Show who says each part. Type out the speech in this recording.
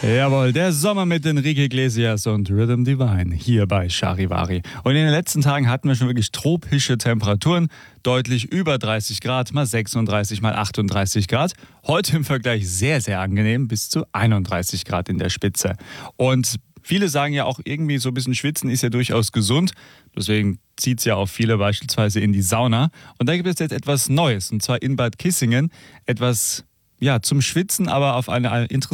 Speaker 1: Jawohl, der Sommer mit Enrique Iglesias und Rhythm Divine hier bei Charivari. Und in den letzten Tagen hatten wir schon wirklich tropische Temperaturen, deutlich über 30 Grad, mal 36, mal 38 Grad. Heute im Vergleich sehr, sehr angenehm, bis zu 31 Grad in der Spitze. Und viele sagen ja auch irgendwie, so ein bisschen schwitzen ist ja durchaus gesund. Deswegen zieht es ja auch viele beispielsweise in die Sauna. Und da gibt es jetzt etwas Neues, und zwar in Bad Kissingen. Etwas, ja, zum Schwitzen, aber auf eine interessante